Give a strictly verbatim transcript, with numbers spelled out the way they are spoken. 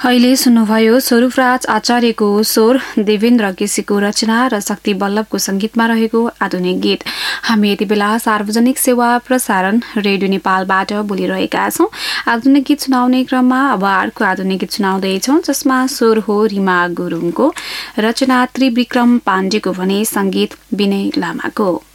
अहिले सुन्नुभयो स्वरूपराज आचार्यको स्वर, देवेन्द्र केसीको रचना र शक्ति बल्लभको संगीतमा रहेको आधुनिक गीत। हामी यति बेला सार्वजनिक सेवा प्रसारण रेडियो नेपालबाट बोलिरहेका छौं। आधुनिक गीत सुनाउने क्रममा अब अर्को आधुनिक गीत सुनाउँदैछौं, जसमा स्वर हो रिमा गुरुङको, रचना त्रिविक्रम पाण्डेको भने संगीत विनय लामाको।